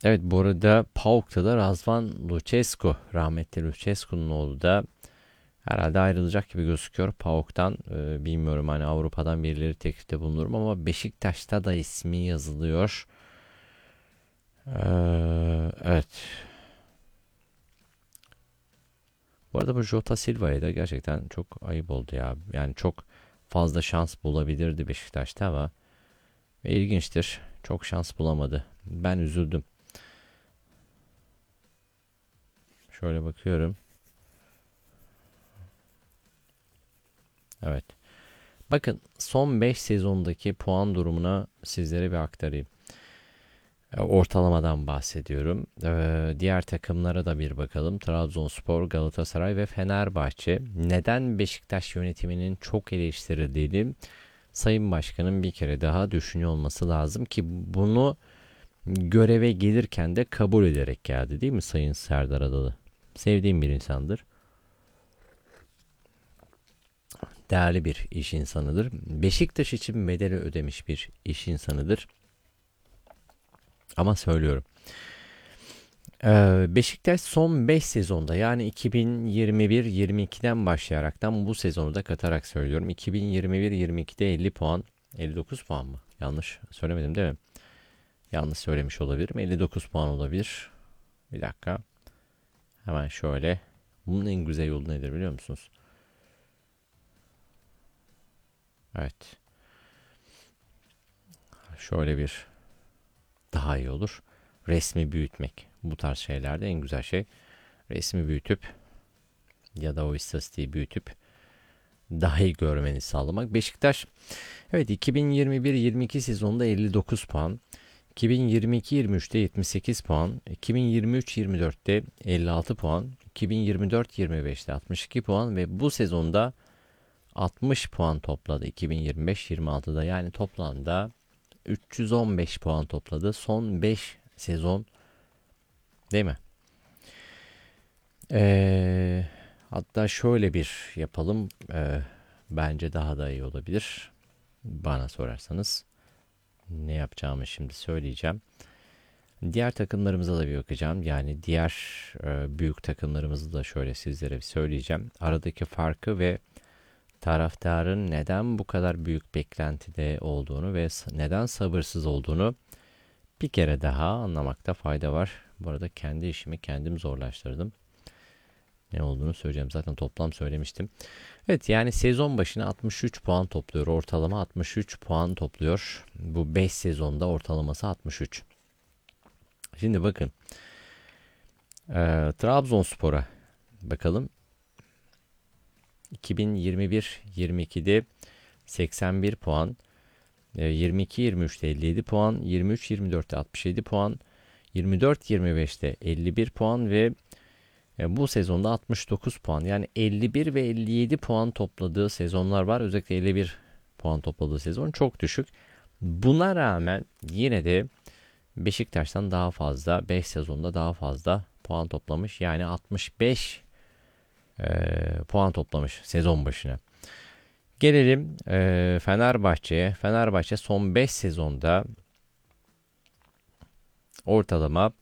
Evet, bu arada PAOK'ta da Razvan Lucescu, rahmetli Lucescu'nun oğlu da herhalde ayrılacak gibi gözüküyor PAOK'tan. Bilmiyorum, hani Avrupa'dan birileri teklifte bulunurum ama Beşiktaş'ta da ismi yazılıyor. Evet. Bu arada bu Jota Silva'ya da gerçekten çok ayıp oldu ya. Yani çok fazla şans bulabilirdi Beşiktaş'ta ama ilginçtir. Çok şans bulamadı. Ben üzüldüm. Şöyle bakıyorum. Evet. Bakın, son 5 sezondaki puan durumuna sizlere bir aktarayım. Ortalamadan bahsediyorum. Diğer takımlara da bir bakalım. Trabzonspor, Galatasaray ve Fenerbahçe. Neden Beşiktaş yönetiminin çok eleştirildiğini Sayın Başkan'ın bir kere daha düşünüyor olması lazım ki bunu göreve gelirken de kabul ederek geldi, değil mi Sayın Serdar Adalı? Sevdiğim bir insandır. Değerli bir iş insanıdır. Beşiktaş için bedeli ödemiş bir iş insanıdır. Ama söylüyorum. Beşiktaş son 5 sezonda, yani 2021-22'den başlayaraktan bu sezonu da katarak söylüyorum. 2021-22'de 50 puan, 59 puan mı? Yanlış söylemedim değil mi? Yanlış söylemiş olabilirim. 59 puan olabilir. Bir dakika. Hemen şöyle. Bunun en güzel yolu nedir biliyor musunuz? Evet. Şöyle bir daha iyi olur. Resmi büyütmek. Bu tarz şeylerde en güzel şey resmi büyütüp ya da o istatistiği büyütüp daha iyi görmeni sağlamak. Beşiktaş, evet, 2021-22 sezonunda 59 puan. 2022-23'te 78 puan. 2023-24'te 56 puan. 2024-25'te 62 puan ve bu sezonda 60 puan topladı 2025-26'da. Yani toplamda 315 puan topladı son 5 sezon, değil mi? Ee, Hatta şöyle bir yapalım. Bence daha da iyi olabilir. Bana sorarsanız ne yapacağımı şimdi söyleyeceğim. Diğer takımlarımıza da bir bakacağım. Yani diğer büyük takımlarımızı da şöyle sizlere bir söyleyeceğim. Aradaki farkı ve taraftarın neden bu kadar büyük beklentide olduğunu ve neden sabırsız olduğunu bir kere daha anlamakta fayda var. Bu arada kendi işimi kendim zorlaştırdım. Ne olduğunu söyleyeceğim. Zaten toplam söylemiştim. Evet, yani sezon başına 63 puan topluyor. Ortalama 63 puan topluyor. Bu 5 sezonda ortalaması 63. Şimdi bakın. Trabzonspor'a bakalım. 2021-22'de 81 puan. 22-23'te 57 puan. 23-24'te 67 puan. 24-25'te 51 puan ve bu sezonda 69 puan. Yani 51 ve 57 puan topladığı sezonlar var. Özellikle 51 puan topladığı sezon çok düşük. Buna rağmen yine de Beşiktaş'tan daha fazla, 5 sezonda daha fazla puan toplamış. Yani 65 puan toplamış sezon başına. Gelelim Fenerbahçe'ye. Fenerbahçe son 5 sezonda ortalama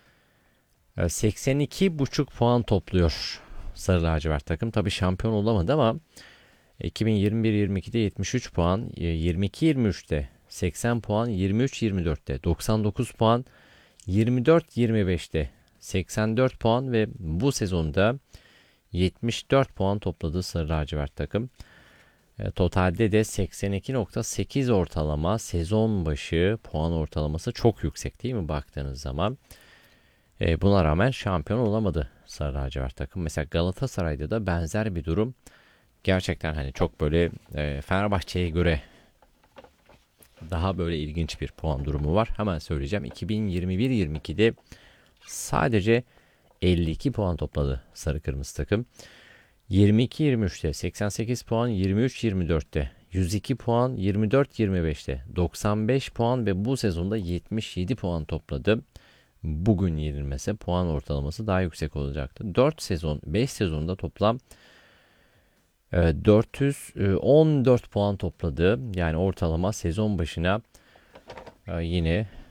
82,5 puan topluyor Sarı Lacivert takım. Tabii şampiyon olamadı ama 2021-22'de 73 puan, 22-23'te 80 puan, 23-24'te 99 puan, 24-25'te 84 puan ve bu sezonda 74 puan topladı Sarı Lacivert takım. Totalde de 82,8 ortalama sezon başı puan ortalaması çok yüksek, değil mi baktığınız zaman? Buna rağmen şampiyon olamadı Sarı Lacivert takım. Mesela Galatasaray'da da benzer bir durum. Gerçekten hani çok böyle Fenerbahçe'ye göre daha böyle ilginç bir puan durumu var. Hemen söyleyeceğim. 2021-22'de sadece 52 puan topladı sarı kırmızı takım. 22-23'te 88 puan, 23-24'te 102 puan, 24-25'te 95 puan ve bu sezonda 77 puan topladı. Bugün yenilmese puan ortalaması daha yüksek olacaktı. 4 sezon, 5 sezonda toplam 414 puan topladı. Yani ortalama sezon başına yine